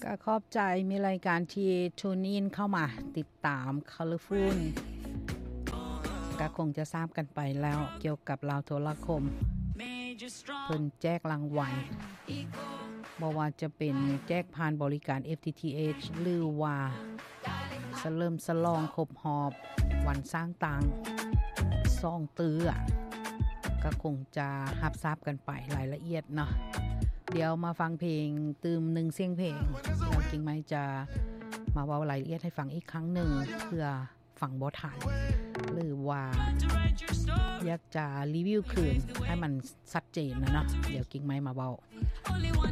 ก็ขอบใจมีรายการที่ทูนอินเข้ามาติดตาม Colorful ก็คงจะทราบกันไปแล้วเกี่ยวกับลาวโทรคมเพิ่นแจกรางวัลบ่ว่าจะเป็นแจกผ่านบริการ FTTH หรือว่าเฉลิมฉลองครบรอบวันสร้างตัง2ตื้อก็คงจะรับทราบกันไปรายละเอียดเนาะเดี๋ยวมาฟังเพลงตืม1เสียงเพลงแล้วจริงไหมจะมาเว้ารายละเอียดให้ฟังอีกครั้งหนึ่งเพื่อฟังบ่ทันหรือว่าอยากจะรีวิวคืนให้มันชัดเจนนะเนาะเดี๋ยวกิ่งไม้มาเว้า